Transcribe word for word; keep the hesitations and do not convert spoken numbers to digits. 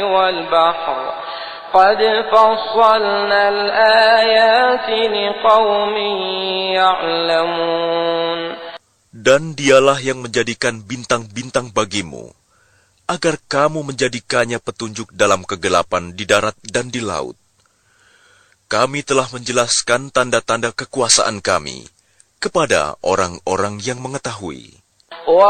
والبحر قد فصلنا الآيات لقوم يعلمون. Dan dialah yang menjadikan bintang-bintang bagimu, agar kamu menjadikannya petunjuk dalam kegelapan di darat dan di laut. Kami telah menjelaskan tanda-tanda kekuasaan kami kepada orang-orang yang mengetahui.